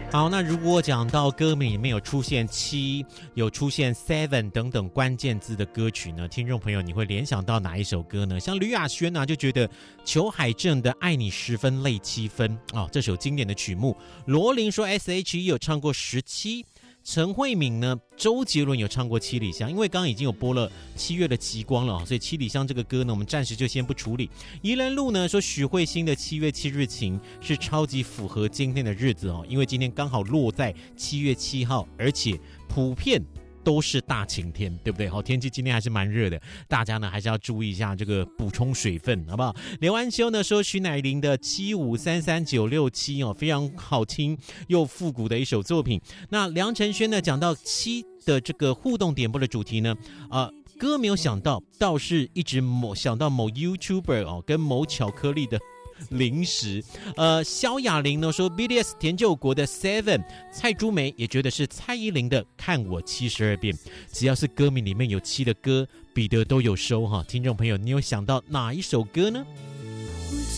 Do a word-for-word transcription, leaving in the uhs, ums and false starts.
好，那如果讲到歌名里面有出现七、有出现 seven 等等关键字的歌曲呢，听众朋友你会联想到哪一首歌呢？像吕亚轩啊，就觉得裘海正的《爱你十分泪七分》哦，这首经典的曲目。罗琳说 S H E 有唱过十七。陈慧敏呢，周杰伦有唱过七里香，因为刚刚已经有播了七月的极光了，所以七里香这个歌呢，我们暂时就先不处理。宜兰路呢说许慧欣的七月七日晴是超级符合今天的日子哦，因为今天刚好落在七月七号，而且普遍都是大晴天，对不对？好，天气今天还是蛮热的，大家呢还是要注意一下这个补充水分，好不好？刘安修呢说徐乃麟的七五三三九六七哦，非常好听又复古的一首作品。那梁晨轩呢讲到七的这个互动点播的主题呢，呃，歌没有想到，倒是一直某想到某 YouTuber 哦跟某巧克力的零食。呃，萧亚玲呢说 B T S 田救国的 Seven， 蔡珠梅也觉得是蔡依林的看我七十二变。只要是歌名里面有七的歌，彼得都有收哈。听众朋友，你有想到哪一首歌呢？